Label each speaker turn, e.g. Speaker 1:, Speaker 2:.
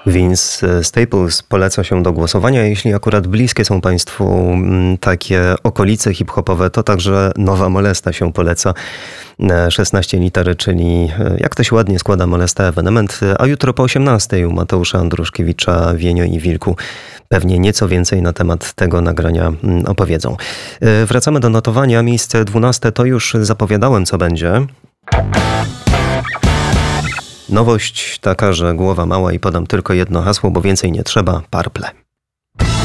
Speaker 1: Vince Staples poleca się do głosowania. Jeśli akurat bliskie są Państwu takie okolice hip-hopowe, to także Nowa Molesta się poleca. 16 liter, czyli jak to się ładnie składa, Molesta ewenement. A jutro po 18 u Mateusza Andruszkiewicza, Wienio i Wilku pewnie nieco więcej na temat tego nagrania opowiedzą. Wracamy do notowania. Miejsce 12 to już zapowiadałem, co będzie. Nowość taka, że głowa mała i podam tylko jedno hasło, bo więcej nie trzeba. Purple.